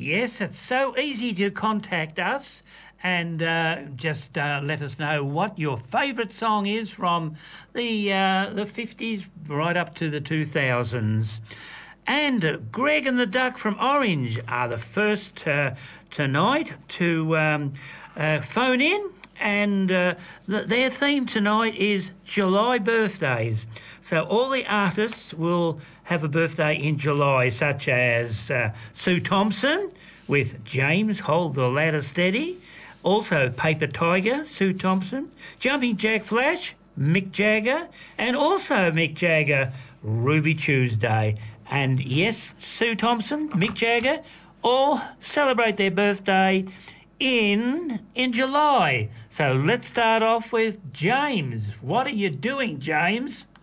Yes, it's so easy to contact us and just let us know what your favourite song is from the 50s right up to the 2000s. And Greg and the Duck from Orange are the first tonight to phone in, and their theme tonight is July birthdays. So all the artists will have a birthday in July, such as Sue Thompson with James Hold the Ladder Steady, also Paper Tiger, Sue Thompson, Jumping Jack Flash, Mick Jagger, and also Mick Jagger, Ruby Tuesday. And yes, Sue Thompson, Mick Jagger, all celebrate their birthday in July. So let's start off with James. What are you doing, James?